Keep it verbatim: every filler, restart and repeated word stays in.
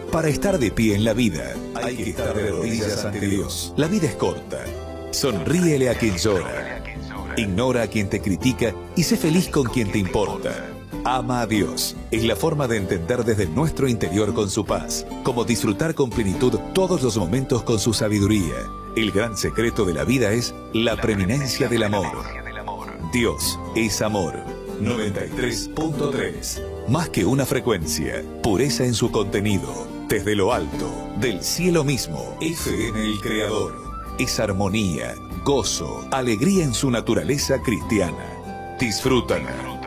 Para estar de pie en la vida, hay que estar de rodillas ante Dios. La vida es corta. Sonríele a quien llora. Ignora a quien te critica y sé feliz con quien te importa. Ama a Dios. Es la forma de entender desde nuestro interior con su paz, como disfrutar con plenitud todos los momentos con su sabiduría. El gran secreto de la vida es la preeminencia del amor. Dios es amor. noventa y tres punto tres. Más que una frecuencia, pureza en su contenido. Desde lo alto, del cielo mismo, F M El Creador. Es armonía, gozo, alegría en su naturaleza cristiana. Disfrútala.